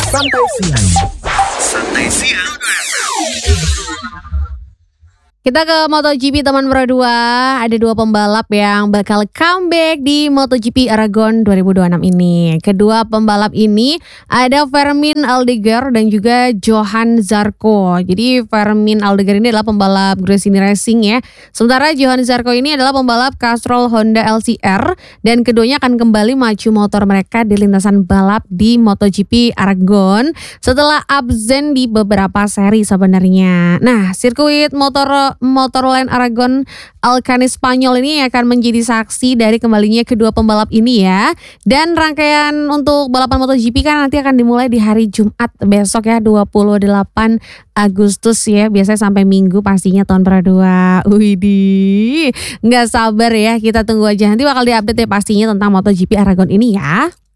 Santai siang. Santai siang. Kita ke MotoGP teman berdua. Ada dua pembalap yang bakal comeback di MotoGP Aragon 2026 ini. Kedua pembalap ini ada Fermin Aldegar dan juga Johan Zarco. Jadi Fermin Aldegar ini adalah pembalap Gresini Racing ya. Sementara Johan Zarco ini adalah pembalap Castrol Honda LCR. Dan keduanya akan kembali maju motor mereka di lintasan balap di MotoGP Aragon setelah absen di beberapa seri sebenarnya. Nah, sirkuit Motorland Aragon Alcanis Spanyol ini akan menjadi saksi dari kembalinya kedua pembalap ini ya. Dan rangkaian untuk balapan MotoGP kan nanti akan dimulai di hari Jumat besok ya, 28 Agustus ya. Biasanya sampai Minggu pastinya tahun berdua. Widih, nggak sabar ya, kita tunggu aja. Nanti bakal diupdate ya pastinya tentang MotoGP Aragon ini ya.